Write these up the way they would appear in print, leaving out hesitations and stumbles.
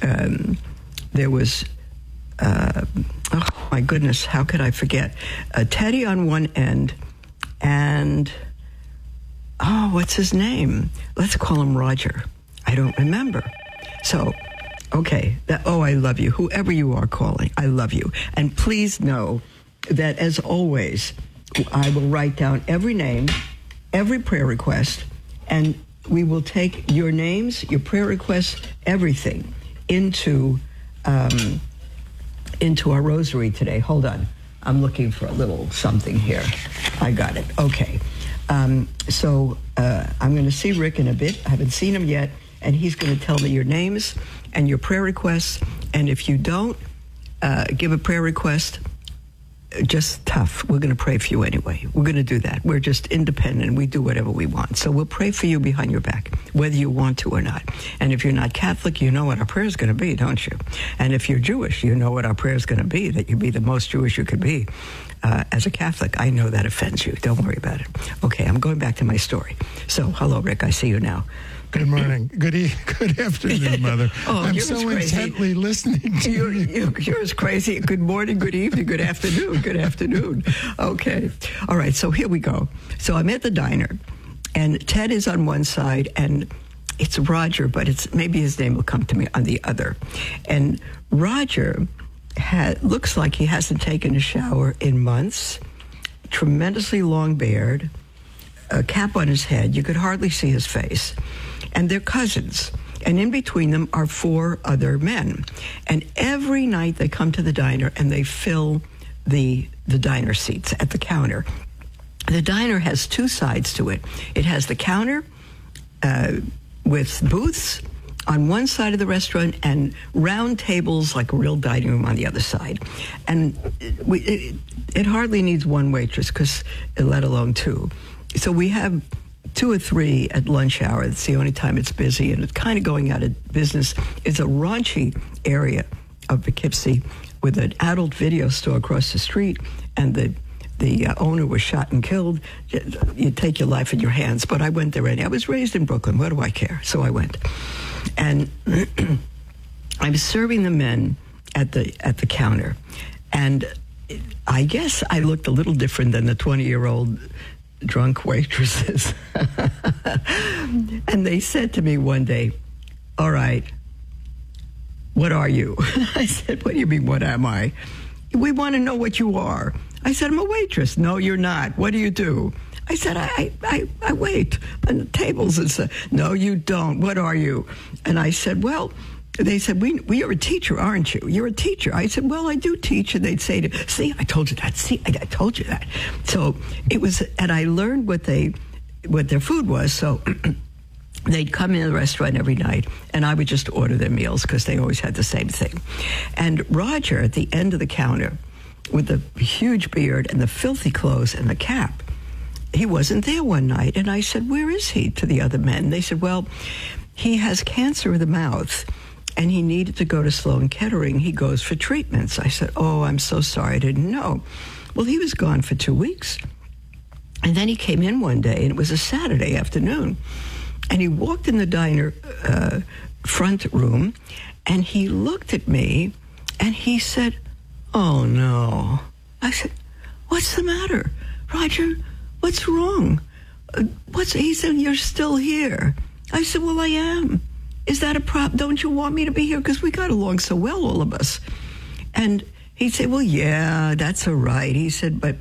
there was, oh my goodness, how could I forget? Teddy on one end, and, what's his name? Let's call him Roger. I don't remember. So, okay, I love you. Whoever you are calling, I love you. And please know that, as always, I will write down every name, every prayer request, and we will take your names, your prayer requests, everything into our rosary today. Hold on. I'm looking for a little something here. I got it. Okay. So I'm going to see Rick in a bit. I haven't seen him yet, and he's going to tell me your names and your prayer requests. And if you don't give a prayer request, just tough. We're going to pray for you anyway. We're going to do that. We're just independent. We do whatever we want. So we'll pray for you behind your back, whether you want to or not. And if you're not Catholic, you know what our prayer is going to be, don't you? And if you're Jewish, you know what our prayer is going to be, that you be the most Jewish you could be. As a Catholic, I know that offends you. Don't worry about it. Okay, I'm going back to my story. So, hello, Rick. I see you now. Good morning. Good afternoon, Mother. I'm so intently listening to you. You're as crazy. Good morning, good evening, good afternoon, good afternoon. Okay. All right, so here we go. So I'm at the diner, and Ted is on one side, and it's Roger, but maybe his name will come to me on the other. And Roger looks like he hasn't taken a shower in months, tremendously long beard, a cap on his head. You could hardly see his face. And they're cousins. And in between them are 4 other men. And every night they come to the diner and they fill the diner seats at the counter. The diner has 2 sides to it. It has the counter with booths on one side of the restaurant and round tables like a real dining room on the other side. And it hardly needs one waitress, let alone 2. So we have 2 or 3 at lunch hour. It's the only time it's busy, and it's kind of going out of business. It's a raunchy area of Poughkeepsie with an adult video store across the street, and the owner was shot and killed. You take your life in your hands, but I went there anyway. I was raised in Brooklyn. What do I care? So I went. And I was serving the men at the counter, and I guess I looked a little different than the 20-year-old drunk waitresses. And they said to me one day, "All right, what are you?" I said, "What do you mean, what am I?" "We want to know what you are." I said, "I'm a waitress." "No, you're not. What do you do?" I said, I wait on the tables. And said, "No, you don't. What are you?" And I said, "Well," they said, "You're a teacher, aren't you? You're a teacher." I said, "Well, I do teach." And they'd say "See, I told you that. See, I told you that." So it was, and I learned what their food was. So they'd come in the restaurant every night, and I would just order their meals because they always had the same thing. And Roger, at the end of the counter, with the huge beard and the filthy clothes and the cap, he wasn't there one night. And I said, "Where is he?" to the other men. They said, "Well, he has cancer of the mouth, and he needed to go to Sloan Kettering. He goes for treatments." I said, "Oh, I'm so sorry. I didn't know." Well, he was gone for 2 weeks. And then he came in one day, and it was a Saturday afternoon. And he walked in the diner front room, and he looked at me, and he said, "Oh, no." I said, "What's the matter? Roger, what's wrong?" He said, "You're still here." I said, "Well, I am. Is that a problem? Don't you want me to be here? Because we got along so well, all of us." And he said, "Well, yeah, that's all right." He said, "But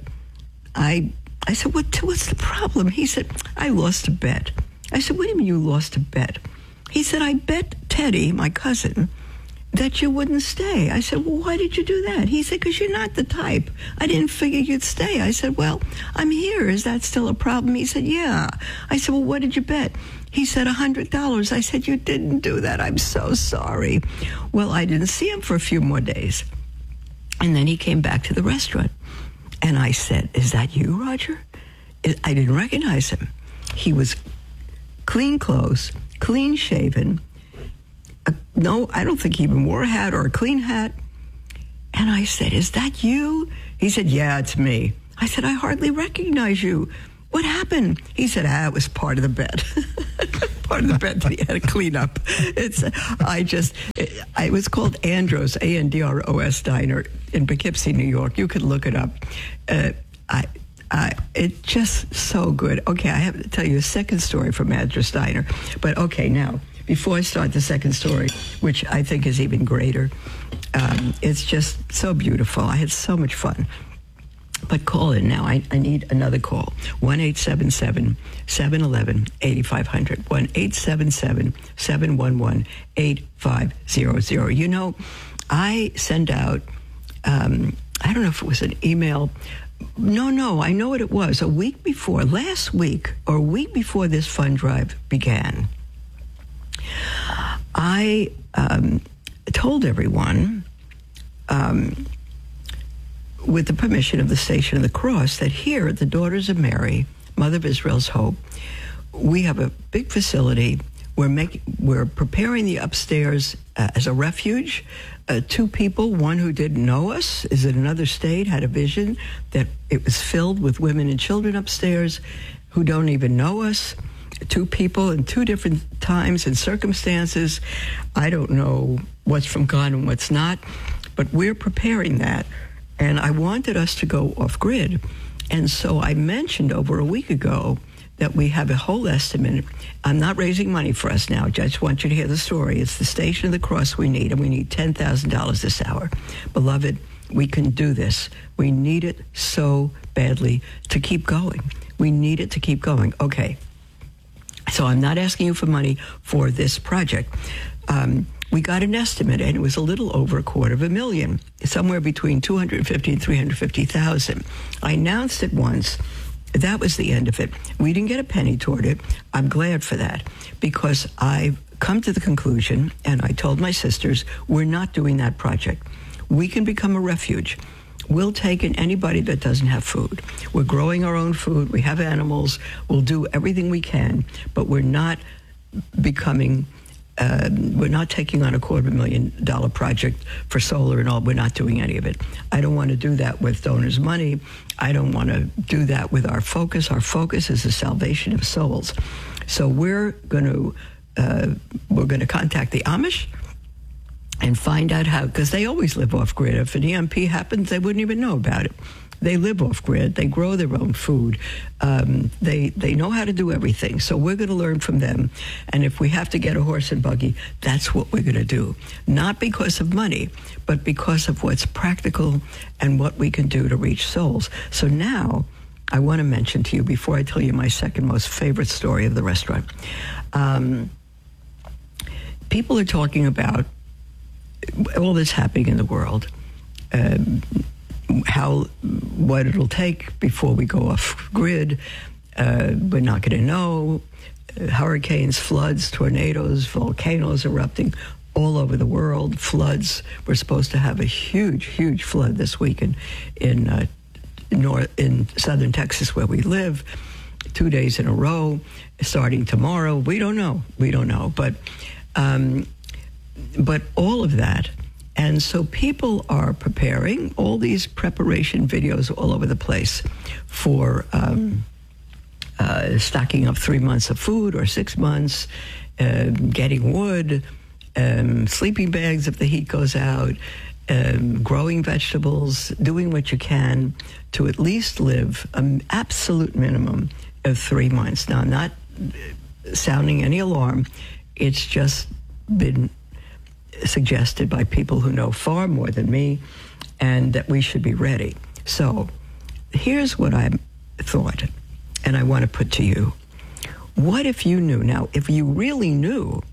I said, what's the problem?" He said, "I lost a bet." I said, "What do you mean you lost a bet?" He said, "I bet Teddy, my cousin, that you wouldn't stay." I said, "Well, why did you do that?" He said, "Because you're not the type. I didn't figure you'd stay." I said, "Well, I'm here. Is that still a problem?" He said, "Yeah." I said, "Well, what did you bet?" He said, $100. I said, "You didn't do that. I'm so sorry." Well, I didn't see him for a few more days. And then he came back to the restaurant. And I said, "Is that you, Roger?" I didn't recognize him. He was clean clothes, clean shaven. No, I don't think he even wore a hat or a clean hat. And I said, "Is that you?" He said, "Yeah, it's me." I said, "I hardly recognize you. What happened?" He said, "It was part of the bet." part of the bed that he had to clean up. It was called Andros, Andros Diner in Poughkeepsie, New York. You could look it up. It's just so good. Okay, I have to tell you a second story from Andros Diner. But okay, now, before I start the second story, which I think is even greater, it's just so beautiful. I had so much fun. But call in now. I need another call. 1-877-711-8500. 1-877-711-8500. You know, I send out, I don't know if it was an email. No, I know what it was. Last week or a week before this fund drive began, I told everyone, with the permission of the Station of the Cross, that here at the Daughters of Mary, Mother of Israel's Hope, we have a big facility. We're preparing the upstairs as a refuge. 2 people, one who didn't know us, is in another state, had a vision that it was filled with women and children upstairs who don't even know us. 2 people in 2 different times and circumstances. I don't know what's from God and what's not, but we're preparing that. And I wanted us to go off-grid. And so I mentioned over a week ago that we have a whole estimate. I'm not raising money for us now. I just want you to hear the story. It's the Station of the Cross we need, and we need $10,000 this hour. Beloved, we can do this. We need it so badly to keep going. We need it to keep going. Okay. So I'm not asking you for money for this project. We got an estimate, and it was a little over $250,000, somewhere between $250,000 and $350,000. I announced it once. That was the end of it. We didn't get a penny toward it. I'm glad for that, because I've come to the conclusion, and I told my sisters, we're not doing that project. We can become a refuge. We'll take in anybody that doesn't have food. We're growing our own food. We have animals. We'll do everything we can, but we're not becoming... we're not taking on a $250,000 project for solar and all. We're not doing any of it. I don't want to do that with donors' money. I don't want to do that with our focus. Our focus is the salvation of souls. So we're going to contact the Amish and find out how, because they always live off grid. If an EMP happens, they wouldn't even know about it. They live off grid. They grow their own food. They know how to do everything. So we're going to learn from them. And if we have to get a horse and buggy, that's what we're going to do. Not because of money, but because of what's practical and what we can do to reach souls. So now I want to mention to you, before I tell you my second most favorite story of the restaurant, people are talking about all that's happening in the world, what it'll take before we go off grid. We're not going to know. Hurricanes, floods, tornadoes, volcanoes erupting all over the world. Floods. We're supposed to have a huge flood this week in southern Texas, where we live, 2 days in a row, starting tomorrow. We don't know. But all of that. And so people are preparing all these preparation videos all over the place for stocking up 3 months of food or 6 months, getting wood, sleeping bags if the heat goes out, growing vegetables, doing what you can to at least live an absolute minimum of 3 months. Now, I'm not sounding any alarm. It's just been suggested by people who know far more than me, and that we should be ready. So here's what I thought, and I want to put to you. What if you knew? Now, if you really knew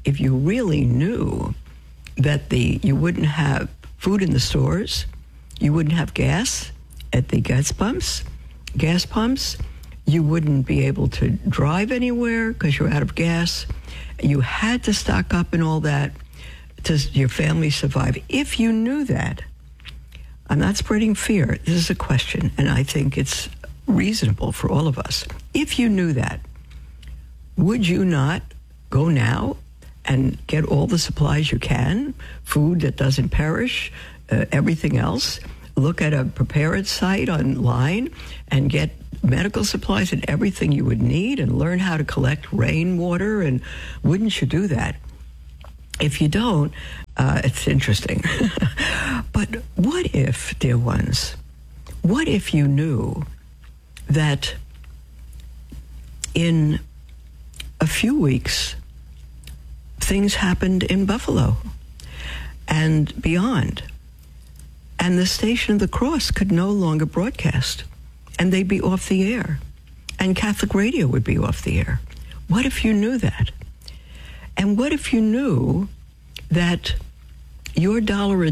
that you wouldn't have food in the stores, you wouldn't have gas at the gas pumps, you wouldn't be able to drive anywhere because you're out of gas, you had to stock up and all that to your family survive. If you knew that, I'm not spreading fear. This is a question, and I think it's reasonable for all of us. If you knew that, would you not go now and get all the supplies you can, food that doesn't perish, everything else? Look at a Prepare It site online and get medical supplies and everything you would need and learn how to collect rainwater. And wouldn't you do that? If you don't, it's interesting. But what if, dear ones, what if you knew that in a few weeks, things happened in Buffalo and beyond, and the Station of the Cross could no longer broadcast, and they'd be off the air, and Catholic radio would be off the air? What if you knew that? And what if you knew that your $1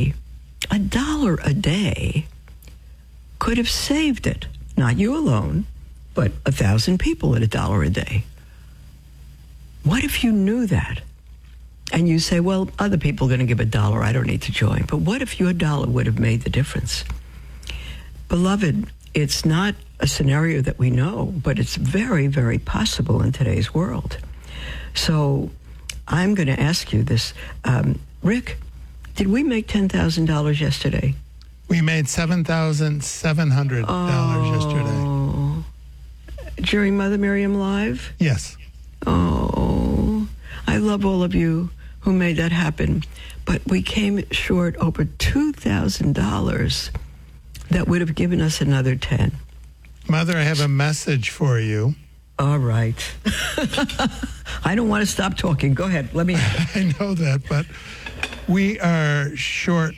a day, could have saved it? Not you alone, but 1,000 people at $1 a day. What if you knew that? And you say, well, other people are going to give $1. I don't need to join. But what if your $1 would have made the difference? Beloved, it's not a scenario that we know, but it's very, very possible in today's world. So I'm going to ask you this. Rick, did we make $10,000 yesterday? We made $7,700 yesterday. During Mother Miriam Live? Yes. Oh, I love all of you who made that happen. But we came short over $2,000 that would have given us another 10. Mother, I have a message for you. All right. I don't want to stop talking. Go ahead. Let me have it. I know that, but we are short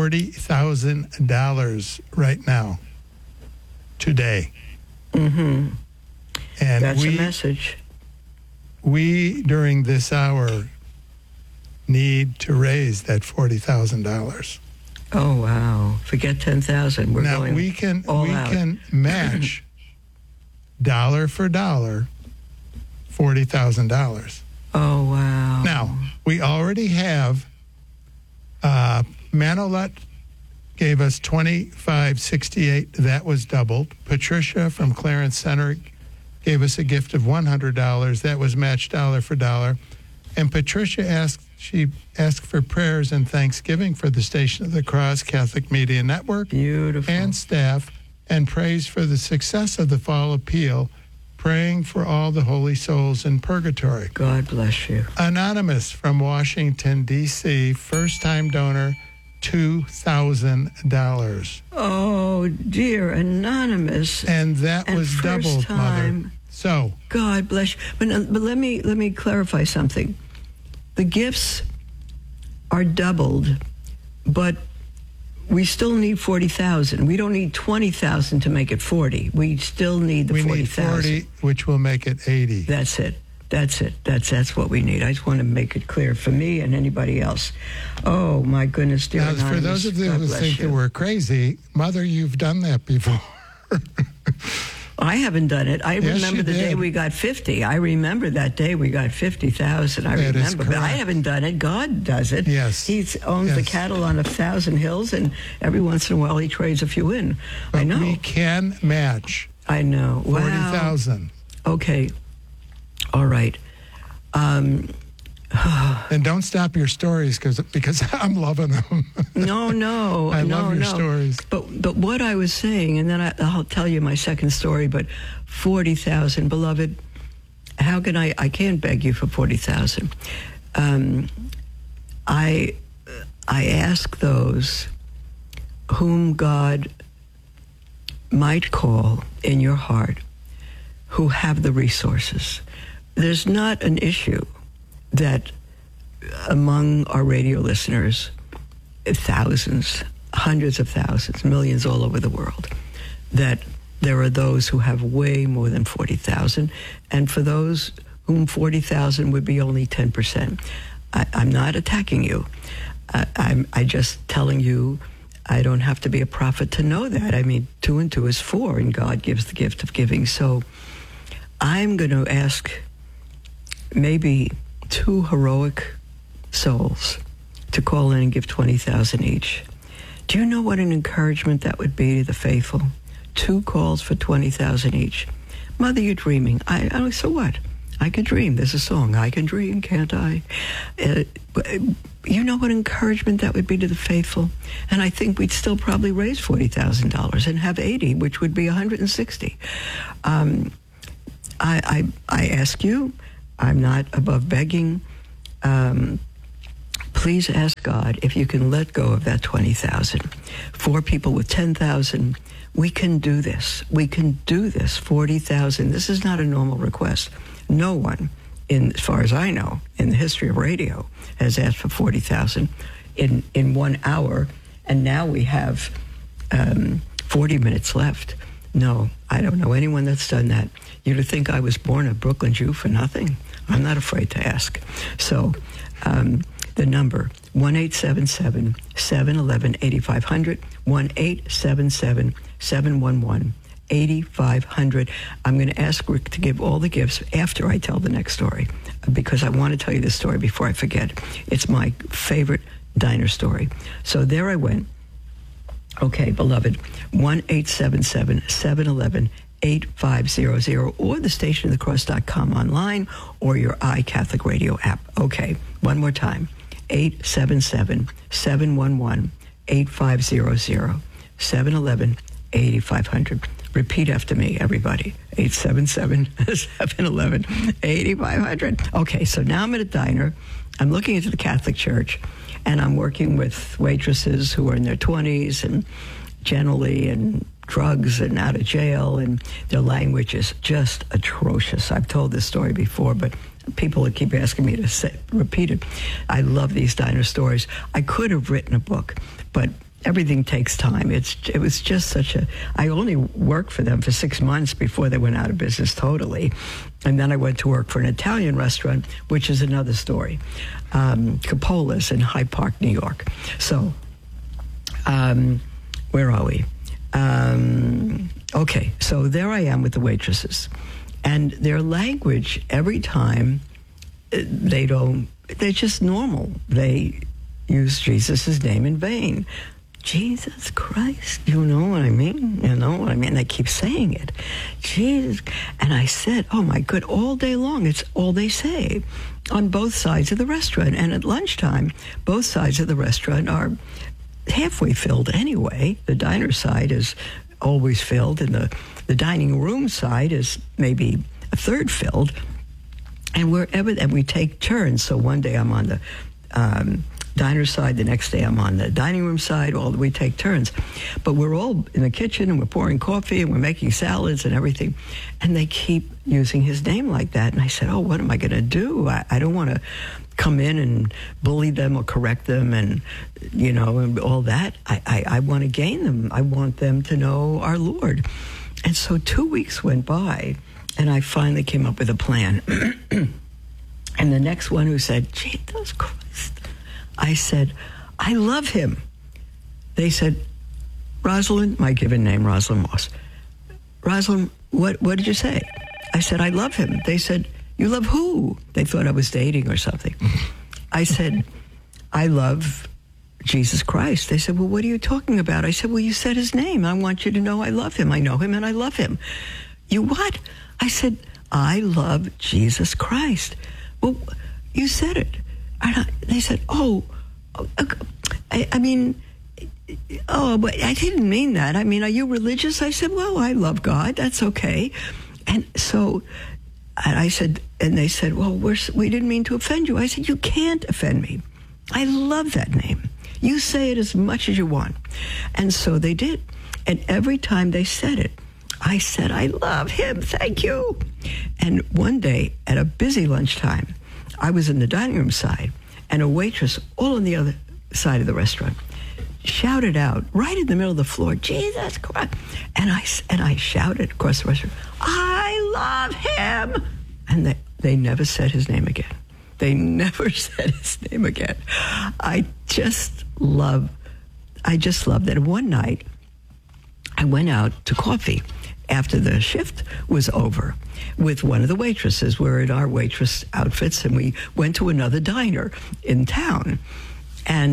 $40,000 right now, today. Mm-hmm. And that's a message. We, during this hour, need to raise that $40,000. Oh, wow. Forget 10,000. We're now, going we can can match dollar for dollar $40,000. Oh, wow. Now, we already have Manolet gave us $25.68. That was doubled. Patricia from Clarence Center gave us a gift of $100. That was matched dollar for dollar. And Patricia asked for prayers and thanksgiving for the Station of the Cross Catholic Media Network. Beautiful. And staff, and praise for the success of the fall appeal, praying for all the holy souls in purgatory. God bless you. Anonymous from Washington, D.C., first-time donor, $2,000. Oh, dear, Anonymous. And that was doubled, Mother. So God bless you. But let me clarify something. The gifts are doubled, but we still need 40,000. We don't need 20,000 to make it 40. We still need the 40,000. We need 40, which will make it 80. That's it. That's what we need. I just want to make it clear for me and anybody else. Oh, my goodness, dear Anonymous. For those of you who think that we're crazy, Mother, you've done that before. I haven't done it. I remember the day we got 50. I remember that day we got 50,000. I remember, but I haven't done it. God does it. Yes. He owns the cattle on 1,000 hills, and every once in a while he trades a few in. But I know. We can match. I know. 40,000. Okay. All right. And don't stop your stories because I'm loving them. No. I love your stories. But what I was saying, and then I'll tell you my second story, but 40,000, beloved, how can I can't beg you for 40,000. I ask those whom God might call in your heart who have the resources. There's not an issue that among our radio listeners, thousands, hundreds of thousands, millions all over the world, that there are those who have way more than 40,000, and for those whom 40,000 would be only 10%. I'm not attacking you. I'm just telling you I don't have to be a prophet to know that. I mean, 2 and 2 is 4, and God gives the gift of giving. So I'm going to ask maybe 2 heroic souls to call in and give 20,000 each. Do you know what an encouragement that would be to the faithful? 2 calls for 20,000 each. Mother, you're dreaming. So what? I can dream. There's a song, I can dream, can't I? You know what encouragement that would be to the faithful? And I think we'd still probably raise $40,000 and have 80, which would be 160. I ask you, I'm not above begging. Please ask God if you can let go of that 20,000. For people with 10,000, we can do this. We can do this. 40,000. This is not a normal request. No one, as far as I know, in the history of radio, has asked for 40,000 in 1 hour, and now we have 40 minutes left. No, I don't know anyone that's done that. You'd think I was born a Brooklyn Jew for nothing. I'm not afraid to ask. So the number, 1-877-711-8500, 1-877-711-8500. I'm going to ask Rick to give all the gifts after I tell the next story, because I want to tell you this story before I forget. It's my favorite diner story. So there I went. Okay, beloved, 1-877-711-8500, or the stationofthecross.com online, or your iCatholic Radio app. Okay, one more time, 877-711-8500, 711-8500. Repeat after me, everybody, 877-711-8500. Okay, so now I'm at a diner. I'm looking into the Catholic Church, and I'm working with waitresses who are in their 20s and generally in drugs and out of jail, and their language is just atrocious. I've told this story before, but people keep asking me to repeat it. I love these diner stories. I could have written a book, but everything takes time. It was just such a... I only worked for them for 6 months before they went out of business totally. And then I went to work for an Italian restaurant, which is another story. Capola's in Hyde Park, New York. So, where are we? Okay, so there I am with the waitresses. And their language, every time, they're just normal. They use Jesus' name in vain. Jesus Christ, you know what I mean? You know what I mean? They keep saying it. Jesus. And I said, oh my God, all day long, it's all they say on both sides of the restaurant. And at lunchtime, both sides of the restaurant are halfway filled anyway. The diner side is always filled, and the dining room side is maybe a third filled. And we take turns. So one day I'm on the diner side, the next day I'm on the dining room side. We take turns, but we're all in the kitchen and we're pouring coffee and we're making salads and everything, and they keep using his name like that. And I said, oh, what am I going to do? I don't want to come in and bully them or correct them and and all that. I want to gain them. I want them to know our Lord. And so 2 weeks went by, and I finally came up with a plan. And the next one who said, Jesus Christ, I said, I love him. They said, Rosalind, my given name, Rosalind Moss. Rosalind, what did you say? I said, I love him. They said, you love who? They thought I was dating or something. I said, I love Jesus Christ. They said, well, what are you talking about? I said, well, you said his name. I want you to know I love him. I know him and I love him. You what? I said, I love Jesus Christ. Well, you said it. They said, but I didn't mean that. I mean, are you religious? I said, well, I love God. That's okay. And so I said, and they said, well, we didn't mean to offend you. I said, you can't offend me. I love that name. You say it as much as you want. And so they did. And every time they said it, I said, I love him. Thank you. And one day at a busy lunchtime, I was in the dining room side, and a waitress all on the other side of the restaurant shouted out right in the middle of the floor, Jesus Christ. And I shouted across the restaurant, I love him. And they never said his name again. They never said his name again. I just love that. One night, I went out to coffee after the shift was over with one of the waitresses. We're in our waitress outfits, and we went to another diner in town. And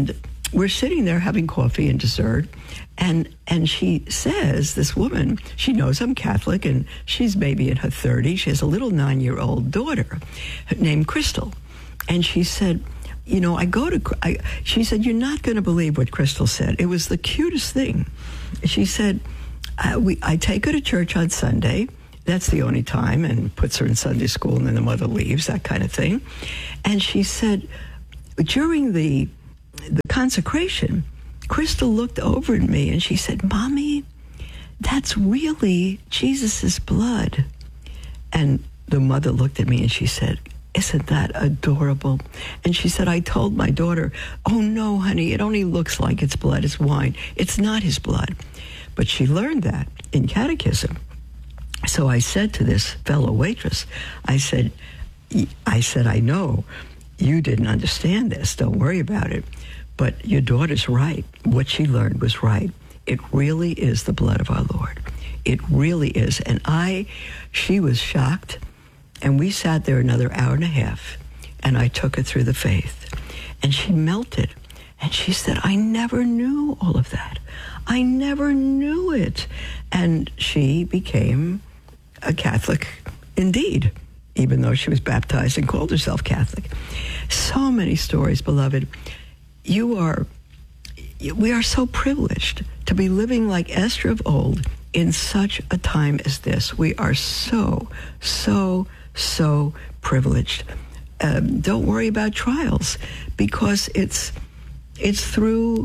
we're sitting there having coffee and dessert, and she says, this woman, she knows I'm Catholic, and she's maybe in her 30s. She has a little 9-year-old daughter named Crystal. And she said, she said, you're not going to believe what Crystal said. It was the cutest thing. She said, I take her to church on Sunday. That's the only time, and puts her in Sunday school, and then the mother leaves, that kind of thing. And she said, during the consecration, Crystal looked over at me and she said, Mommy, that's really Jesus's blood. And the mother looked at me and she said, isn't that adorable? And she said, I told my daughter, oh no, honey, it only looks like it's blood, it's wine. It's not his blood. But she learned that in catechism. So I said to this fellow waitress, I said, I know you didn't understand this. Don't worry about it. But your daughter's right. What she learned was right. It really is the blood of our Lord. It really is. And she was shocked. And we sat there another hour and a half. And I took her through the faith. And she melted. And she said, I never knew all of that. I never knew it. And she became a Catholic indeed, even though she was baptized and called herself Catholic. So many stories, beloved. We are so privileged to be living like Esther of old in such a time as this. We are so, so, so privileged. Don't worry about trials, because it's through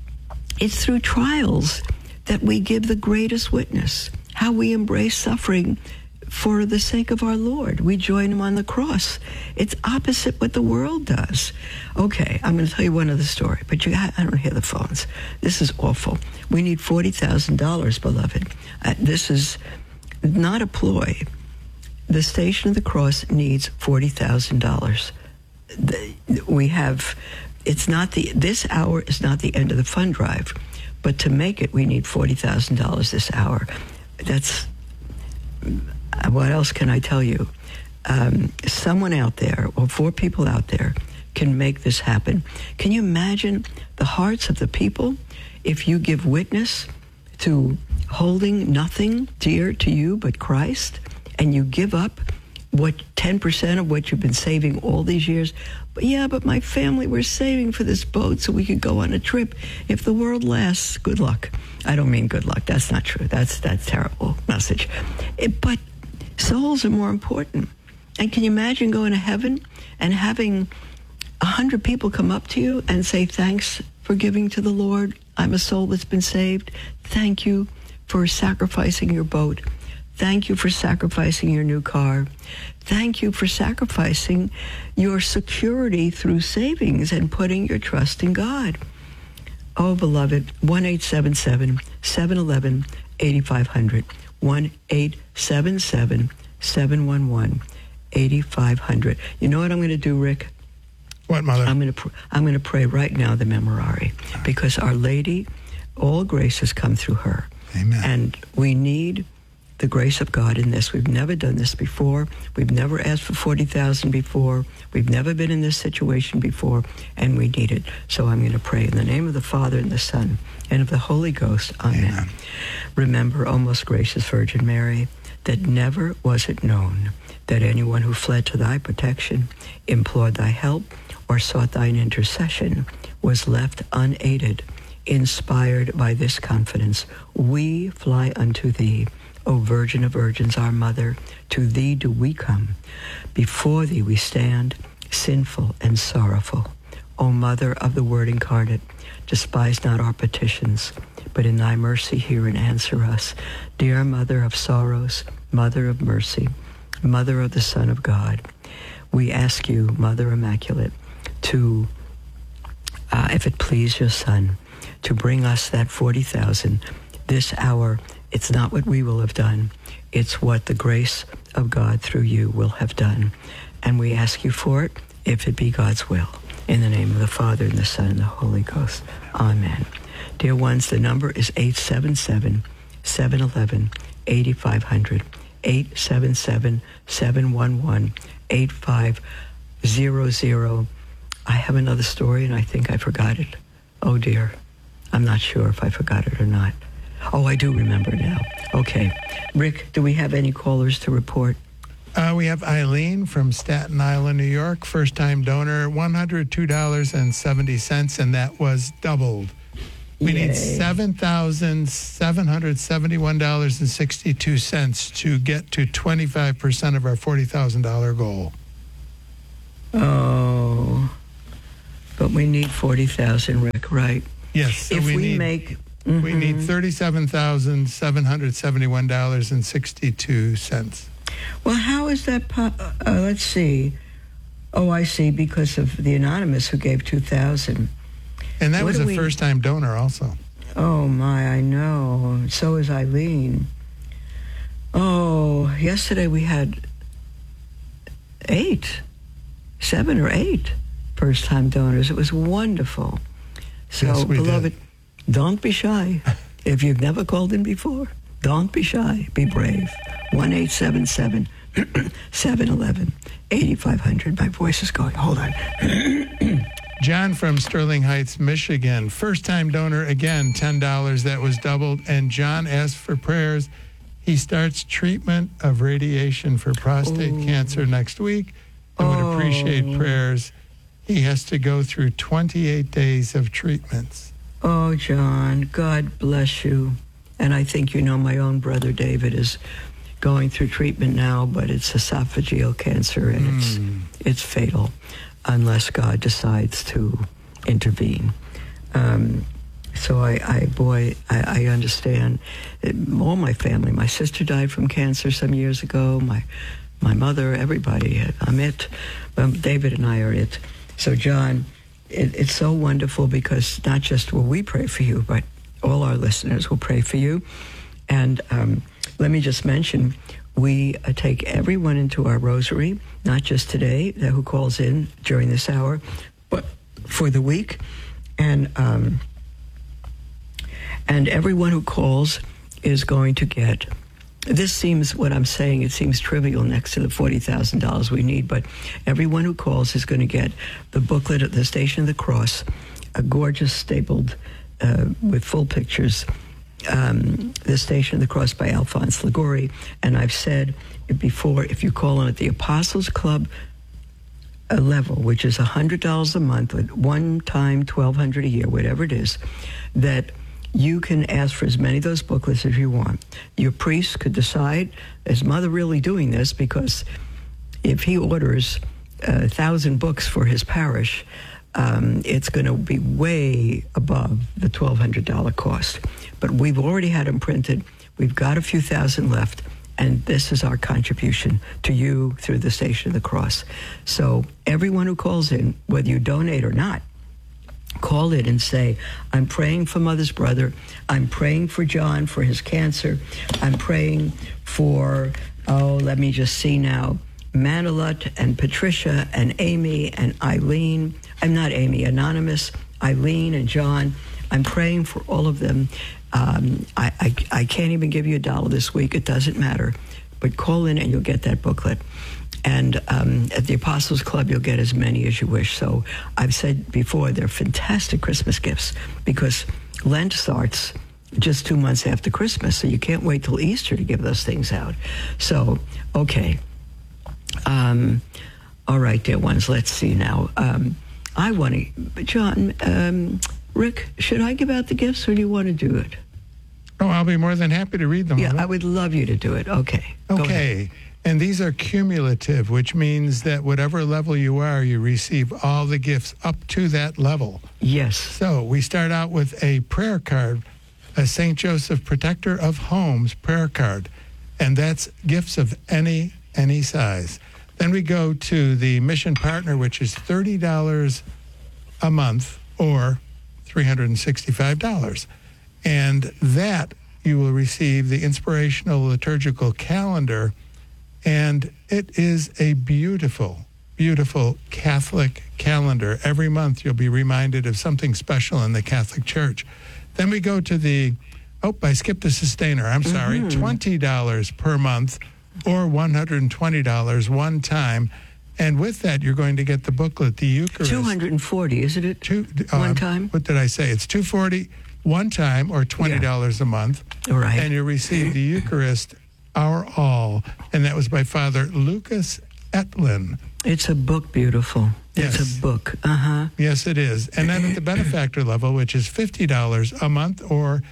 trials that we give the greatest witness, how we embrace suffering for the sake of our Lord. We join him on the cross. It's opposite what the world does. Okay, I'm going to tell you one other story, but I don't hear the phones. This is awful. We need $40,000, beloved. This is not a ploy. The Station of the Cross needs $40,000. This hour is not the end of the fund drive, but to make it, we need $40,000 this hour. What else can I tell you? Someone out there, or 4 people out there, can make this happen. Can you imagine the hearts of the people if you give witness to holding nothing dear to you but Christ, and you give up 10% of what you've been saving all these years? But my family, we're saving for this boat so we could go on a trip. If the world lasts, good luck. I don't mean good luck. That's not true. That's terrible message. But souls are more important. And can you imagine going to heaven and having 100 people come up to you and say, thanks for giving to the Lord. I'm a soul that's been saved. Thank you for sacrificing your boat. Thank you for sacrificing your new car. Thank you for sacrificing your security through savings and putting your trust in God. Oh, beloved, 1-877-711-8500. 1-877-711-8500. You know what I'm going to do, Rick? What, Mother? I'm going to pray right now the Memorare, because Our Lady, all grace has come through her. Amen. And we need the grace of God in this. We've never done this before. We've never asked for $40,000 before. We've never been in this situation before, and we need it. So I'm going to pray in the name of the Father and the Son and of the Holy Ghost. Amen. Amen. Remember, O most gracious Virgin Mary, that never was it known that anyone who fled to thy protection, implored thy help, or sought thine intercession was left unaided. Inspired by this confidence, we fly unto thee, O Virgin of Virgins, our Mother. To thee do we come. Before thee we stand, sinful and sorrowful. O Mother of the Word incarnate, despise not our petitions, but in thy mercy hear and answer us. Dear Mother of sorrows, Mother of mercy, Mother of the Son of God, we ask you, Mother Immaculate, to, if it please your Son, to bring us that 40,000 this hour. It's not what we will have done. It's what the grace of God through you will have done. And we ask you for it, if it be God's will. In the name of the Father, and the Son, and the Holy Ghost. Amen. Dear ones, the number is 877-711-8500. 877-711-8500. I have another story, and I think I forgot it. Oh, dear. I'm not sure if I forgot it or not. Oh, I do remember now. Okay. Rick, do we have any callers to report? We have Eileen from Staten Island, New York, first-time donor, $102.70, and that was doubled. We need $7,771.62 to get to 25% of our $40,000 goal. Oh, but we need 40,000, Rick, right? Yes. So if we need $37,771.62. Well, how is that? Let's see. Oh, I see. Because of the anonymous who gave 2,000. And that was a first-time donor also. Oh, my, I know. So is Eileen. Oh, yesterday we had 7 or 8 first-time donors. It was wonderful. So, yes, beloved, don't be shy. If you've never called in before, don't be shy. Be brave. 1-877-711-8500. My voice is going. Hold on. John from Sterling Heights, Michigan. First-time donor again, $10. That was doubled. And John asked for prayers. He starts treatment of radiation for prostate cancer next week and would appreciate prayers. He has to go through 28 days of treatments. Oh, John, God bless you. And I think you know my own brother David is going through treatment now, but it's esophageal cancer, and it's fatal unless God decides to intervene. So I understand. All my family, my sister died from cancer some years ago, my mother, everybody. I'm it. David and I are it. So, John, it's so wonderful because not just will we pray for you, but all our listeners will pray for you. And let me just mention, we take everyone into our rosary, not just today, who calls in during this hour, but for the week. And everyone who calls is going to get, this seems, what I'm saying, it seems trivial next to the $40,000 we need, but everyone who calls is going to get the booklet at the Station of the Cross, a gorgeous stapled with full pictures, The Station of the Cross by Alphonse Liguori. And I've said before, if you call in at the Apostles Club level, which is $100 a month, with one time $1,200 a year, whatever it is, that you can ask for as many of those booklets as you want. Your priest could decide, is Mother really doing this? Because if he orders 1,000 books for his parish, it's going to be way above the $1,200 cost. But we've already had them printed. We've got a few thousand left. And this is our contribution to you through the Station of the Cross. So everyone who calls in, whether you donate or not, call in and say, I'm praying for Mother's brother. I'm praying for John for his cancer. I'm praying for, let me just see now, Manilut and Patricia and Amy and Eileen. I'm not Amy, Anonymous, Eileen and John. I'm praying for all of them. I can't even give you $1 this week. It doesn't matter. But call in and you'll get that booklet. And at the Apostles Club, you'll get as many as you wish. So I've said before, they're fantastic Christmas gifts because Lent starts just 2 months after Christmas. So you can't wait till Easter to give those things out. So, okay. All right, dear ones, let's see now. I want to, John, Rick, should I give out the gifts or do you want to do it? Oh, I'll be more than happy to read them. Yeah, I would love you to do it. Okay. Okay. And these are cumulative, which means that whatever level you are, you receive all the gifts up to that level. Yes. So we start out with a prayer card, a St. Joseph Protector of Homes prayer card. And that's gifts of any size. Then we go to the Mission Partner, which is $30 a month or $365. And that you will receive the Inspirational Liturgical Calendar. And it is a beautiful, beautiful Catholic calendar. Every month you'll be reminded of something special in the Catholic Church. Then we go to I skipped a sustainer. I'm sorry, $20 per month or $120 one time. And with that, you're going to get the booklet, the Eucharist. $240, isn't it? One time? What did I say? It's $240 one time or $20 a month. All right. And you receive the Eucharist, Our All. And that was by Father Lucas Etlin. It's a book, beautiful. Yes. It's a book. Uh-huh. Yes, it is. And then at the benefactor level, which is $50 a month or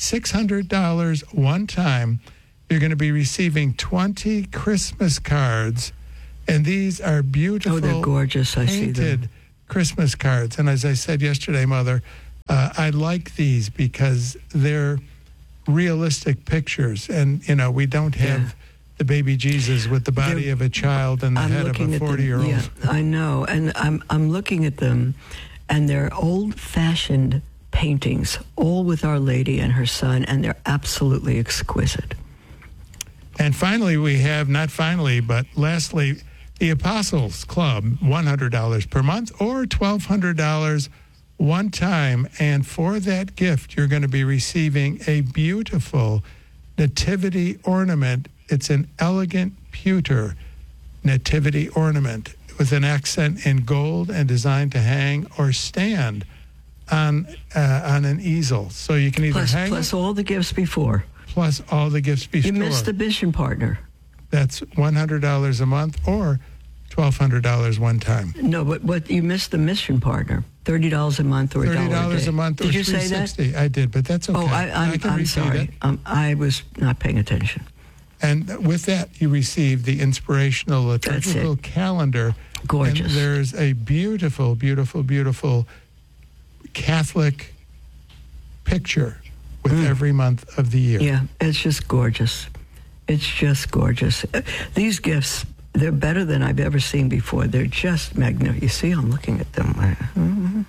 $600 one time, you're going to be receiving 20 Christmas cards. And these are beautiful, they're gorgeous. I see them. painted Christmas cards. And as I said yesterday, Mother, I like these because they're realistic pictures. And, you know, we don't have the baby Jesus with the body of a child and the head of a 40-year-old. Yeah, I know. And I'm looking at them, and they're old-fashioned paintings, all with Our Lady and her son, and they're absolutely exquisite. And finally, we have, not finally, but lastly, the Apostles Club, $100 per month or $1,200 one time. And for that gift, you're going to be receiving a beautiful nativity ornament. It's an elegant pewter nativity ornament with an accent in gold and designed to hang or stand on an easel. So you can either hang plus all the gifts before. Plus all the gifts before. You missed the mission partner. That's $100 a month or $1,200 one time. No, but you missed the mission partner. $30 a month or $30 a month or did you say that? I did, but that's okay. Oh, I'm sorry. I was not paying attention. And with that, you receive the inspirational liturgical calendar. Gorgeous. And there's a beautiful, beautiful, beautiful Catholic picture with every month of the year. Yeah, it's just gorgeous. It's just gorgeous. These gifts, they're better than I've ever seen before. They're just magnificent. You see, I'm looking at them.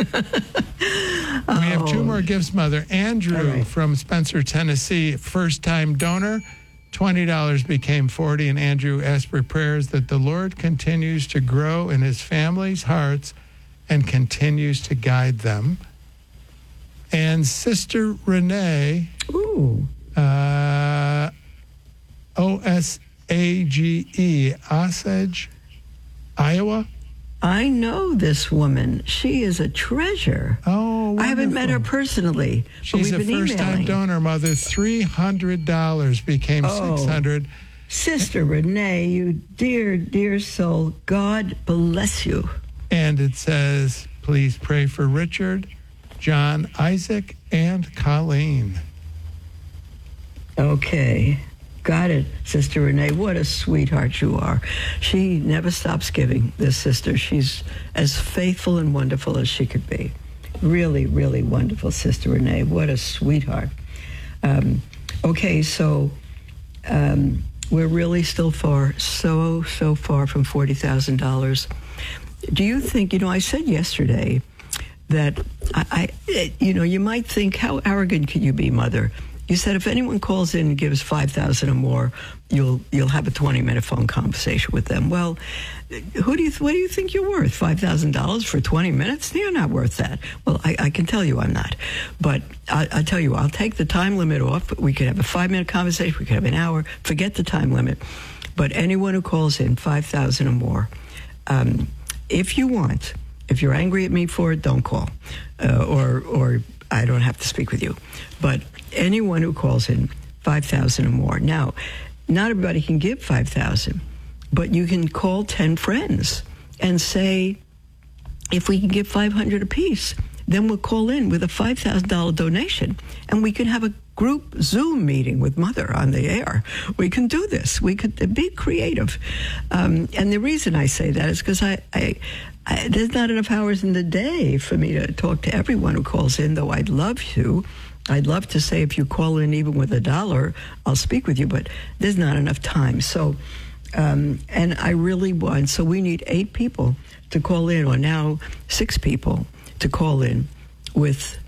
We have two more gifts, Mother. Andrew from Spencer, Tennessee, first-time donor. $20 became $40, and Andrew asked for prayers that the Lord continues to grow in his family's hearts and continues to guide them. And Sister Renee, O-S-A-G-E, Osage, Iowa. I know this woman. She is a treasure. Oh, wonderful. I haven't met her personally. She's a first-time donor, Mother. $300 became $600. Sister Renee, you dear, dear soul, God bless you. And it says, please pray for Richard, John, Isaac, and Colleen. Okay. Got it, Sister Renee. What a sweetheart you are. She never stops giving, this sister. She's as faithful and wonderful as she could be. Really, really wonderful, Sister Renee. What a sweetheart. Okay, so we're really still so far from $40,000. Do you think, I said yesterday that, you might think, how arrogant can you be, Mother? You said if anyone calls in and gives $5,000 or more, you'll have a 20-minute phone conversation with them. Well, what do you think you're worth? $5,000 for 20 minutes? You're not worth that. Well, I can tell you I'm not. But I tell you, I'll take the time limit off. We could have a 5-minute conversation. We could have an hour. Forget the time limit. But anyone who calls in $5,000 or more, if you're angry at me for it, don't call, or I don't have to speak with you. But anyone who calls in $5,000 or more. Now, not everybody can give $5,000, but you can call 10 friends and say, if we can give $500 apiece, then we'll call in with a $5,000 donation, and we can have a group Zoom meeting with Mother on the air. We can do this. We could be creative. And the reason I say that is because there's not enough hours in the day for me to talk to everyone who calls in, though I'd love to. I'd love to say if you call in even with $1, I'll speak with you, but there's not enough time. So, and I really want, so we need 8 people to call in, or now 6 people to call in with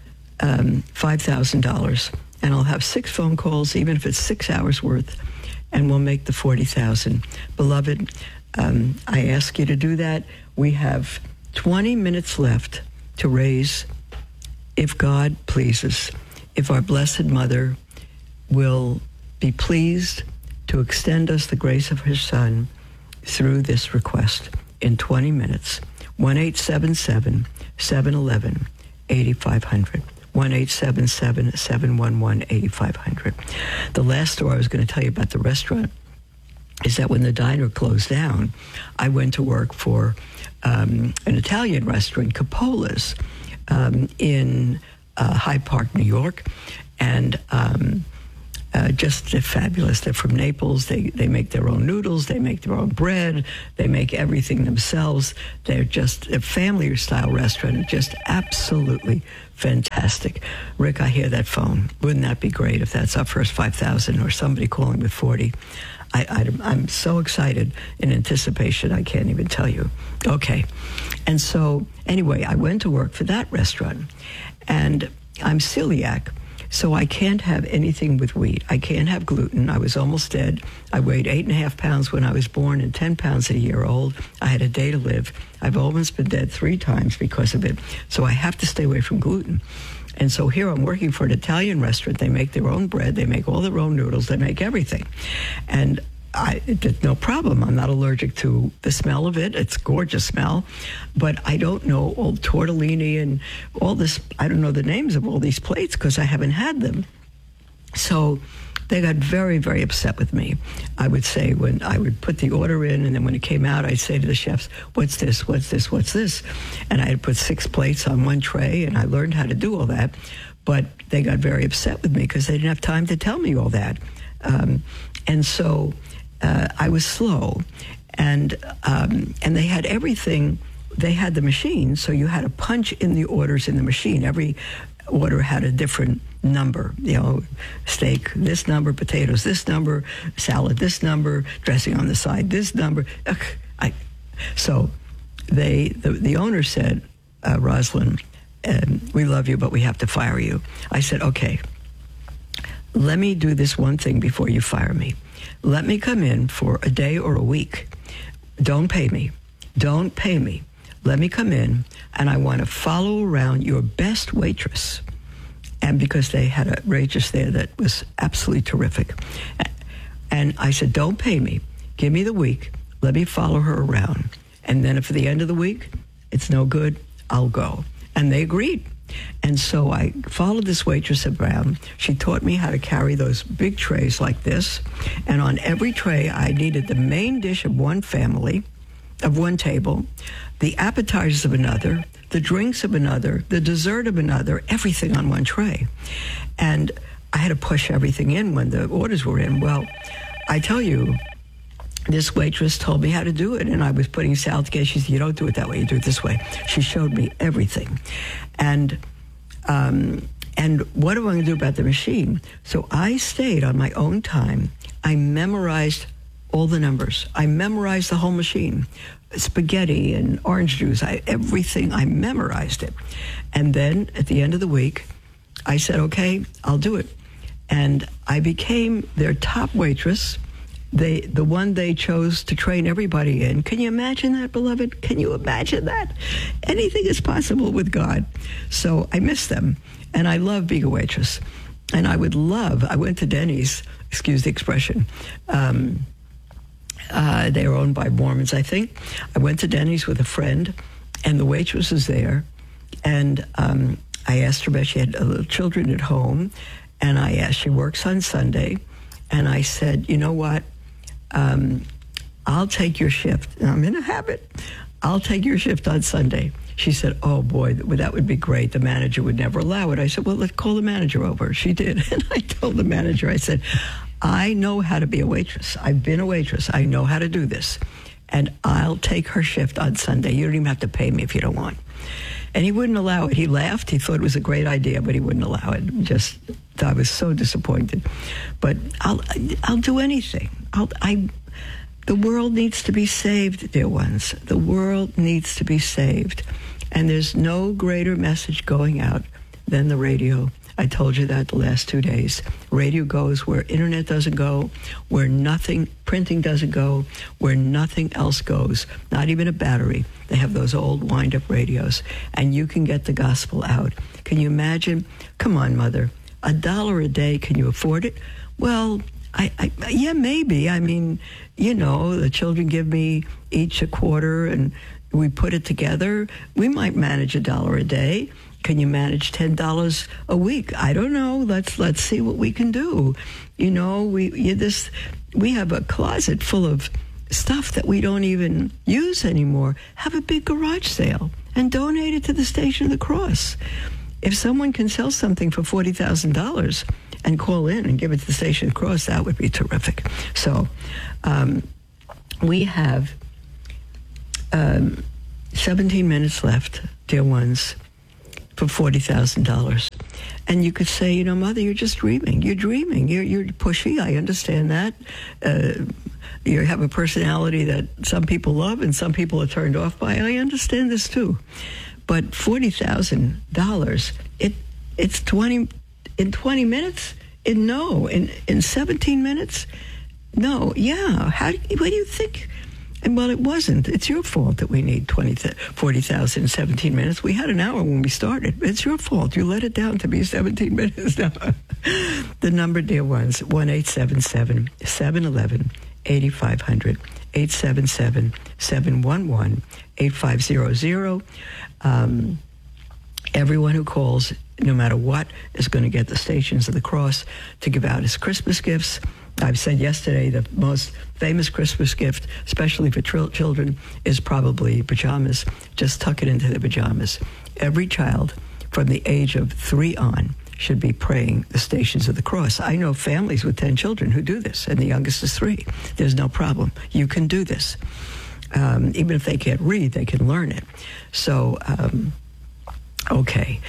$5,000. And I'll have 6 phone calls, even if it's 6 hours worth, and we'll make the $40,000. Beloved, I ask you to do that. We have 20 minutes left to raise, if God pleases, if our Blessed Mother will be pleased to extend us the grace of her Son through this request. in 20 minutes. 1-877-711-8500. 1-877-711-8500. The last story I was going to tell you about the restaurant is that when the diner closed down, I went to work for an Italian restaurant, Capola's, in Hyde Park, New York, and just fabulous. They're from Naples. They make their own noodles. They make their own bread. They make everything themselves. They're just a family-style restaurant, just absolutely fantastic. Rick, I hear that phone. Wouldn't that be great if that's our first 5,000 or somebody calling with 40? I'm so excited in anticipation, I can't even tell you. Okay. And so, anyway, I went to work for that restaurant. And I'm celiac, so I can't have anything with wheat. I can't have gluten. I was almost dead. I weighed 8.5 pounds when I was born and 10 pounds a year old. I had a day to live. I've almost been dead 3 times because of it. So I have to stay away from gluten. And so here I'm working for an Italian restaurant. They make their own bread. They make all their own noodles. They make everything. And no problem. I'm not allergic to the smell of it. It's a gorgeous smell. But I don't know all tortellini and all this. I don't know the names of all these plates because I haven't had them. So they got very, very upset with me. I would say when I would put the order in, and then when it came out, I'd say to the chefs, what's this, what's this, what's this? And I'd put 6 plates on one tray, and I learned how to do all that. But they got very upset with me because they didn't have time to tell me all that. And so I was slow. And they had everything. They had the machine, so you had to punch in the orders in the machine. Every order had a different number, steak this number, potatoes this number, salad this number, dressing on the side this number. So the owner said, Rosalind, we love you, but we have to fire you. I said, okay, let me do this one thing before you fire me. Let me come in for a day or a week. Don't pay me. Don't pay me. Let me come in, and I want to follow around your best waitress. And because they had a waitress there that was absolutely terrific. And I said, don't pay me. Give me the week. Let me follow her around. And then if at the end of the week it's no good, I'll go. And they agreed. And so I followed this waitress around. She taught me how to carry those big trays like this. And on every tray, I needed the main dish of one family, of one table, the appetizers of another, the drinks of another, the dessert of another, everything on one tray. And I had to push everything in when the orders were in. Well, I tell you, this waitress told me how to do it, and I was putting salad together. She said, you don't do it that way, you do it this way. She showed me everything. And what am I going to do about the machine? So I stayed on my own time. I memorized all the numbers. I memorized the whole machine. Spaghetti and orange juice, everything, I memorized it. And then at the end of the week, I said, okay, I'll do it. And I became their top waitress, the one they chose to train everybody in. Can you imagine that, beloved? Can you imagine that? Anything is possible with God. So I miss them, and I love being a waitress. And I went to Denny's, excuse the expression, they were owned by Mormons, I think. I went to Denny's with a friend, and the waitress was there. And I asked her about, she had little children at home, and I asked, she works on Sunday. And I said, you know what? I'll take your shift. And I'm in a habit. I'll take your shift on Sunday. She said, oh, boy, that would be great. The manager would never allow it. I said, well, let's call the manager over. She did. And I told the manager, I said, I know how to be a waitress. I've been a waitress. I know how to do this. And I'll take her shift on Sunday. You don't even have to pay me if you don't want. And he wouldn't allow it. He laughed. He thought it was a great idea, but he wouldn't allow it. I was so disappointed. But I'll do anything. The world needs to be saved, dear ones. The world needs to be saved. And there's no greater message going out than the radio. I told you that the last 2 days. Radio goes where internet doesn't go, where printing doesn't go, where nothing else goes, not even a battery. They have those old wind-up radios, and you can get the gospel out. Can you imagine? Come on, Mother. $1 a day, can you afford it? Well, Yeah, maybe. I mean, the children give me each a quarter and we put it together. We might manage $1 a day. Can you manage $10 a week? I don't know. Let's see what we can do. We have a closet full of stuff that we don't even use anymore. Have a big garage sale and donate it to the Station of the Cross. If someone can sell something for $40,000 and call in and give it to the Station of the Cross, that would be terrific. So we have 17 minutes left, dear ones, for $40,000. And you could say, Mother, you're just dreaming. You're dreaming. You're pushy. I understand that. You have a personality that some people love and some people are turned off by. I understand this too. But $40,000, it's 20 in 20 minutes? In 17 minutes? No. Yeah. What do you think? And well, it wasn't. It's your fault that we need 40,000 in 17 minutes. We had an hour when we started. It's your fault. You let it down to be 17 minutes now. The number, dear ones, 1-877-711-8500, 877-711-8500. Everyone who calls, no matter what, is going to get the Stations of the Cross to give out as Christmas gifts. I've said yesterday the most famous Christmas gift, especially for children, is probably pajamas. Just tuck it into their pajamas. Every child from the age of 3 on should be praying the Stations of the Cross. I know families with 10 children who do this, and the youngest is 3. There's no problem. You can do this. Even if they can't read, they can learn it. So, okay.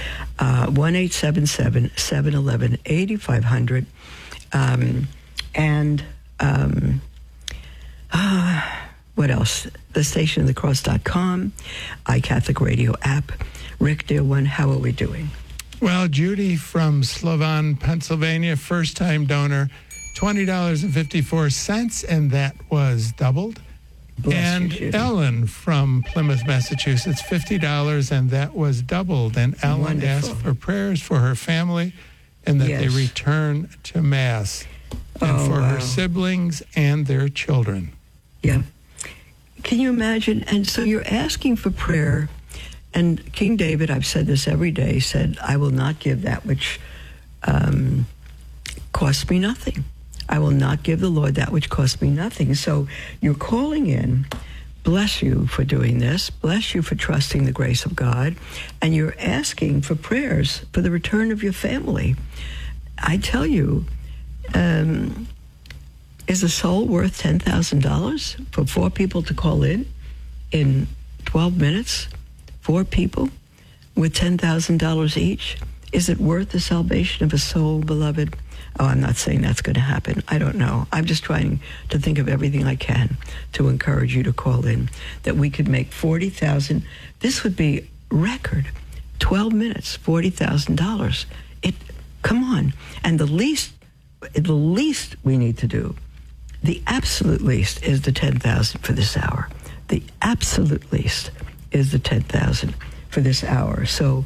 1-877-711-8500. What else? TheStationoftheCross.com, iCatholic Radio app. Rick, dear one, how are we doing? Well, Judy from Slavon, Pennsylvania, first-time donor, $20.54, and that was doubled. Bless you, Ellen from Plymouth, Massachusetts, $50, and that was doubled. And Ellen Wonderful. asked for prayers for her family and that they Yes. return to Mass, and Oh, for wow. her siblings and their children. Yeah. Can you imagine? And so you're asking for prayer. And King David, I've said this every day, said, I will not give that which costs me nothing. I will not give the Lord that which costs me nothing. So you're calling in. Bless you for doing this. Bless you for trusting the grace of God. And you're asking for prayers for the return of your family. I tell you, is a soul worth $10,000 for 4 people to call in 12 minutes? 4 people with $10,000 each? Is it worth the salvation of a soul, beloved? Oh, I'm not saying that's going to happen. I don't know. I'm just trying to think of everything I can to encourage you to call in, that we could make $40,000. This would be record. 12 minutes, $40,000. Come on. And the least we need to do, the absolute least, is the $10,000 for this hour. The absolute least is the $10,000 for this hour. So,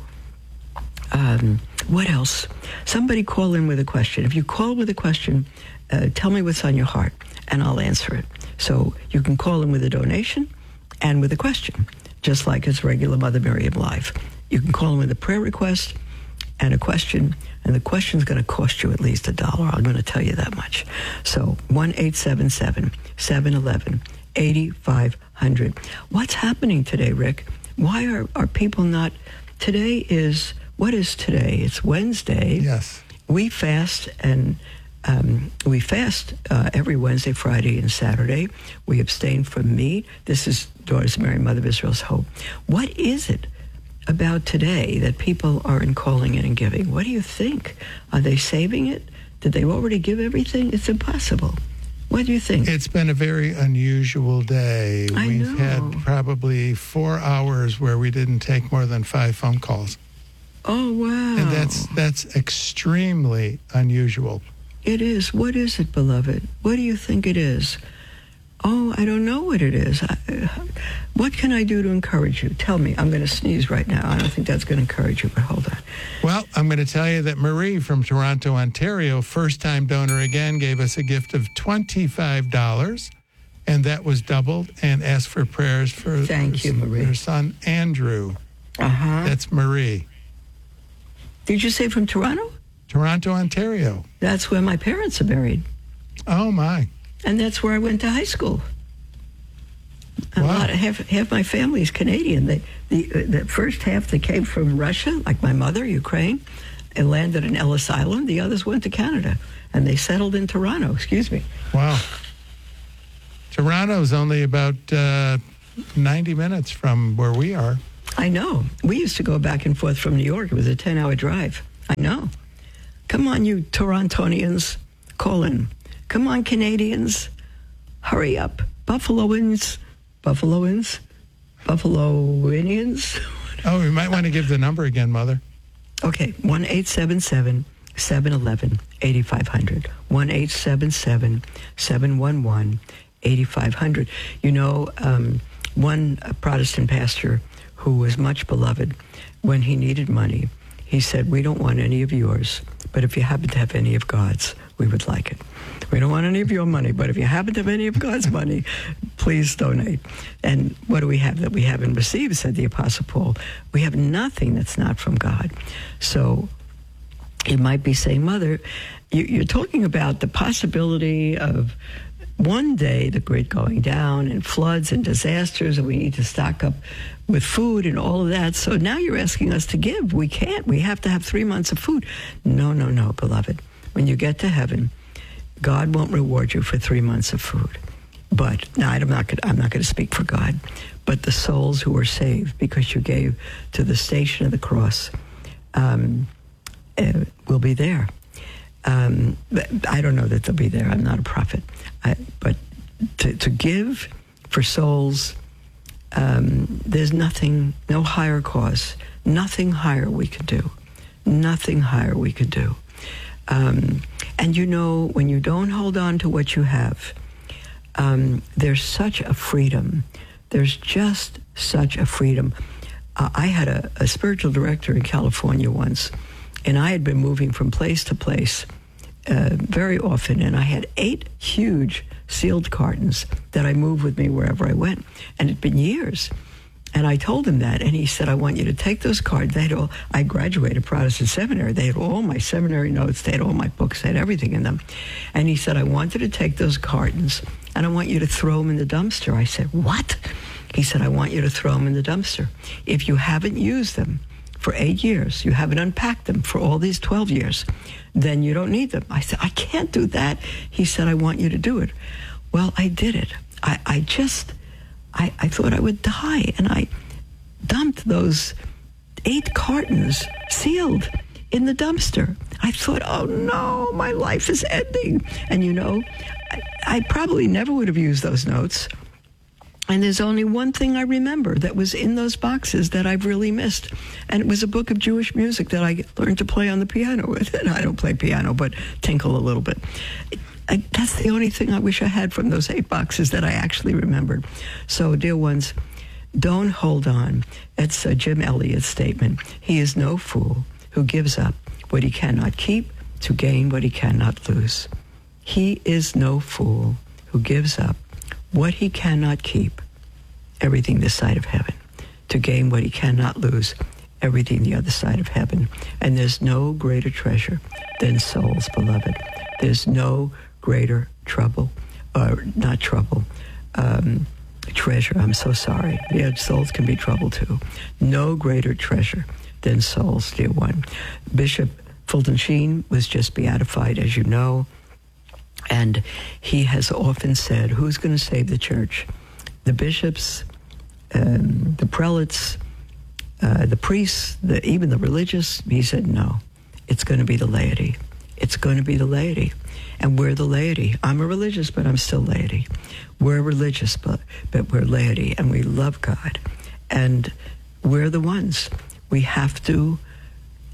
what else? Somebody call in with a question. If you call with a question, tell me what's on your heart, and I'll answer it. So you can call in with a donation and with a question, just like it's regular Mother Miriam Live. You can call in with a prayer request and a question, and the question's going to cost you at least $1. I'm going to tell you that much. So 1-877-711-8500. What's happening today, Rick? Why are people not? Today is, what is today? It's Wednesday. Yes. We fast, and we fast every Wednesday, Friday, and Saturday. We abstain from meat. This is Daughters of Mary, Mother of Israel's Hope. What is it about today that people aren't calling in and giving? What do you think? Are they saving it? Did they already give everything? It's impossible. What do you think? It's been a very unusual day. I We've know. had probably 4 hours where we didn't take more than 5 phone calls. Oh, wow. And that's extremely unusual. It is. What is it, beloved? What do you think it is? Oh, I don't know what it is. What can I do to encourage you? Tell me. I'm going to sneeze right now. I don't think that's going to encourage you, but hold on. Well, I'm going to tell you that Marie from Toronto, Ontario, first-time donor again, gave us a gift of $25, and that was doubled, and asked for prayers for Thank you, Marie. her son, Andrew. Uh-huh. That's Marie. Did you say from Toronto? Toronto, Ontario. That's where my parents are buried. Oh, my. And that's where I went to high school. Wow. Half my family is Canadian. The first half, they came from Russia, like my mother, Ukraine, and landed in Ellis Island. The others went to Canada, and they settled in Toronto. Excuse me. Wow. Toronto's only about 90 minutes from where we are. I know. We used to go back and forth from New York. It was a 10-hour drive. I know. Come on, you Torontonians. Call in. Come on, Canadians. Hurry up. Buffaloians. Buffaloians? Buffaloinians? Oh, we might want to give the number again, Mother. Okay, 1-877-711-8500. 1-877-711-8500. You know, one Protestant pastor who was much beloved, when he needed money, he said, we don't want any of yours, but if you happen to have any of God's, we would like it. We don't want any of your money, but if you happen to have any of God's money, please donate. And what do we have that we haven't received, said the Apostle Paul? We have nothing that's not from God. So you might be saying, Mother, you're talking about the possibility of one day the grid going down and floods and disasters, and we need to stock up with food and all of that. So now you're asking us to give. We can't. We have to have 3 months of food. No, beloved. When you get to heaven, God won't reward you for 3 months of food. But now I'm not going to speak for God, but the souls who are saved because you gave to the Station of the Cross will be there. I don't know that they'll be there. I'm not a prophet. But to give for souls, there's nothing, no higher cause, nothing higher we could do. Nothing higher we could do. And you know, when you don't hold on to what you have, there's such a freedom. There's just such a freedom. I had a spiritual director in California once, and I had been moving from place to place very often, and I had 8 huge sealed cartons that I moved with me wherever I went, and it'd been years. And I told him that, and he said, I want you to take those cards. I graduated Protestant seminary. They had all my seminary notes. They had all my books. They had everything in them. And he said, I want you to take those cartons, and I want you to throw them in the dumpster. I said, what? He said, I want you to throw them in the dumpster. If you haven't used them for 8 years, you haven't unpacked them for all these 12 years, then you don't need them. I said, I can't do that. He said, I want you to do it. Well, I did it. I thought I would die, and I dumped those 8 cartons sealed in the dumpster. I thought, oh no, my life is ending. And you know, I probably never would have used those notes. And there's only one thing I remember that was in those boxes that I've really missed. And it was a book of Jewish music that I learned to play on the piano with. And I don't play piano, but tinkle a little bit. That's the only thing I wish I had from those 8 boxes that I actually remembered. So, dear ones, don't hold on. It's Jim Elliot's statement. He is no fool who gives up what he cannot keep to gain what he cannot lose. He is no fool who gives up what he cannot keep, everything this side of heaven, to gain what he cannot lose, everything the other side of heaven. And there's no greater treasure than souls, beloved. There's no greater trouble, or not trouble, treasure. I'm so sorry. Yeah, souls can be trouble too. No greater treasure than souls, dear one. Bishop Fulton Sheen was just beatified, as you know, and he has often said, who's going to save the church? The bishops, the prelates, the priests, even the religious? He said, no, it's going to be the laity. It's going to be the laity. And we're the laity. I'm a religious, but I'm still laity. We're religious, but we're laity, and we love God. And we're the ones. We have to,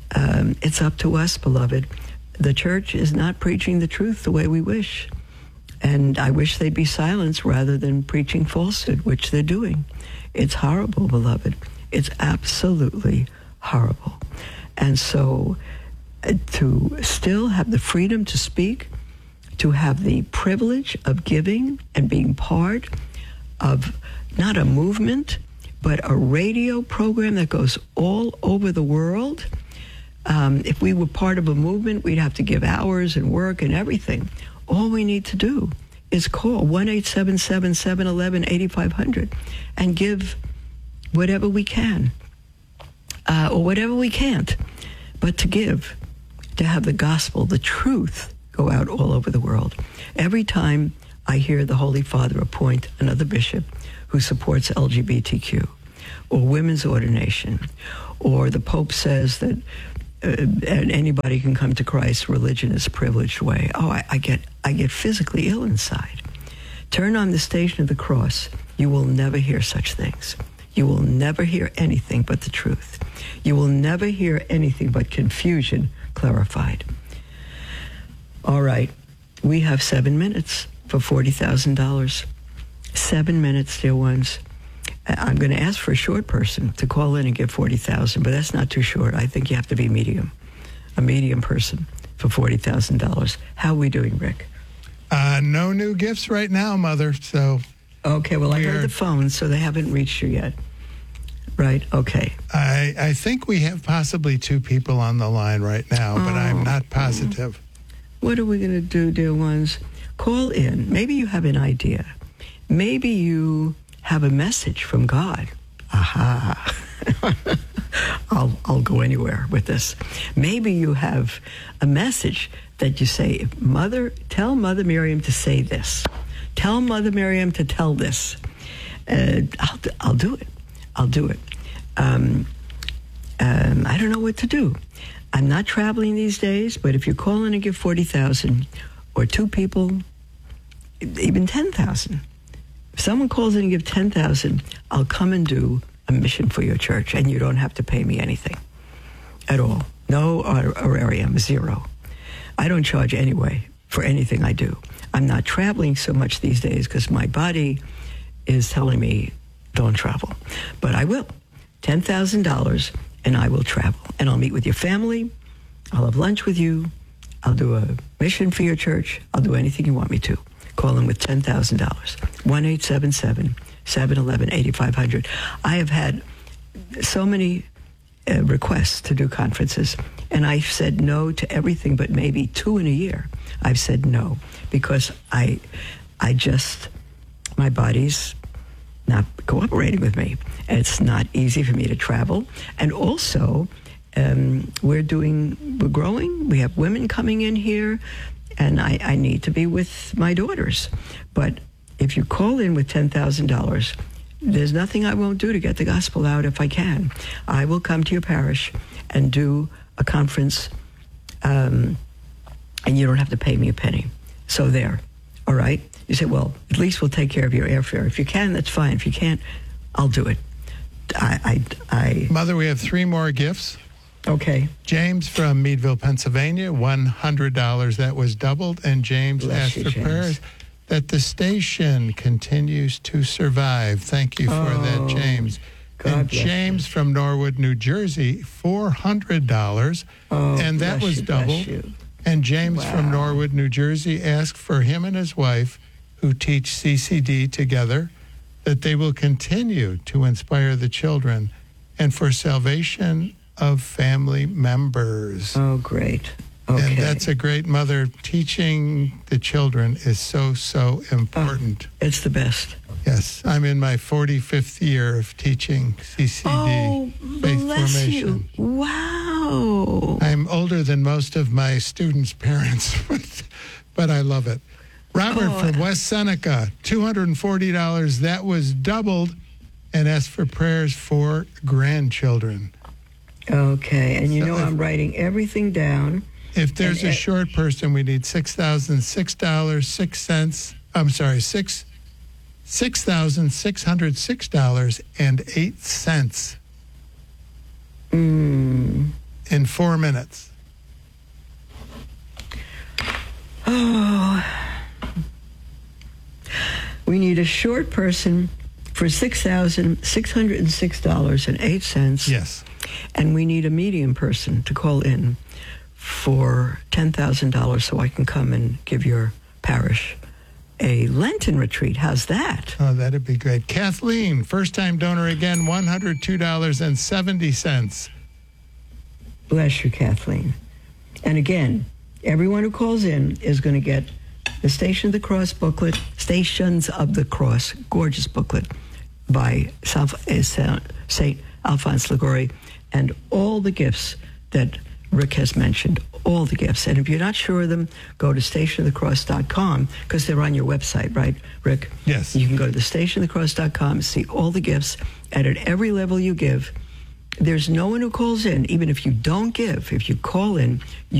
it's up to us, beloved. The church is not preaching the truth the way we wish. And I wish they'd be silenced rather than preaching falsehood, which they're doing. It's horrible, beloved. It's absolutely horrible. And so to still have the freedom to speak, to have the privilege of giving and being part of not a movement, but a radio program that goes all over the world. If we were part of a movement, we'd have to give hours and work and everything. All we need to do is call 1-877-711-8500 and give whatever we can, or whatever we can't, but to give, to have the gospel, the truth, go out all over the world. Every time I hear the Holy Father appoint another bishop who supports LGBTQ, or women's ordination, or the Pope says that anybody can come to Christ, religion is a privileged way. Oh, I get physically ill inside. Turn on the station of the cross. You will never hear such things. You will never hear anything but the truth. You will never hear anything but confusion clarified. All right, we have 7 minutes for $40,000. 7 minutes, dear ones. I'm going to ask for a short person to call in and give $40,000, but that's not too short. I think you have to be medium, a medium person for $40,000. How are we doing, Rick? No new gifts right now, Mother. So okay. Well, I heard the phone, so they haven't reached you yet. Right? Okay. I think we have possibly 2 people on the line right now, but I'm not positive. What are we going to do, dear ones? Call in. Maybe you have an idea. Maybe you have a message from God. Aha. I'll go anywhere with this. Maybe you have a message that you say, tell Mother Miriam to say this. Tell Mother Miriam to tell this. I'll do it. I'll do it. I don't know what to do. I'm not traveling these days, but if you call in and give $40,000, or 2 people, even $10,000. If someone calls in and give $10,000, I'll come and do a mission for your church, and you don't have to pay me anything at all. No honorarium, 0. I don't charge anyway for anything I do. I'm not traveling so much these days because my body is telling me don't travel. But I will. $10,000, and I will travel. And I'll meet with your family. I'll have lunch with you. I'll do a mission for your church. I'll do anything you want me to. Call in with $10,000. 1-877-711-8500. I have had so many requests to do conferences, and I've said no to everything but maybe 2 in a year. I've said no because I just, my body's not cooperating with me. And it's not easy for me to travel. And also, we're growing. We have women coming in here, and I need to be with my daughters. But if you call in with $10,000, there's nothing I won't do to get the gospel out if I can. I will come to your parish and do a conference, and you don't have to pay me a penny. So there, all right? You say, well, at least we'll take care of your airfare. If you can, that's fine. If you can't, I'll do it. Mother, we have 3 more gifts. Okay. James from Meadville, Pennsylvania, $100. That was doubled. And James asked for prayers that the station continues to survive. Thank you for that, James. God bless James you. from Norwood, New Jersey, $400. And that was doubled. And James from Norwood, New Jersey, asked for him and his wife, who teach CCD together, that they will continue to inspire the children and for salvation of family members. Oh, great. Okay. And that's a great, Mother. Teaching the children is so, so important. It's the best. Yes. I'm in my 45th year of teaching CCD faith formation. You. Wow. I'm older than most of my students' parents, but I love it. Robert from West Seneca, $240. That was doubled, and asked for prayers for grandchildren. Okay, and you know I'm writing everything down. If there's a short person, we need $6,006.06. I'm sorry, $6,606.08 in 4 minutes. Oh, need a short person for $6,606.08. Yes. And we need a medium person to call in for $10,000 so I can come and give your parish a Lenten retreat. How's that? Oh, that'd be great. Kathleen, first-time donor again, $102.70. Bless you, Kathleen. And again, everyone who calls in is going to get the Station of the Cross booklet, Stations of the Cross, gorgeous booklet by St. Alphonse Liguori, and all the gifts that Rick has mentioned, all the gifts. And if you're not sure of them, go to stationofthecross.com, because they're on your website, right, Rick? Yes. You can go to the stationofthecross.com, see all the gifts, and at every level you give, there's no one who calls in, even if you don't give. If you call in,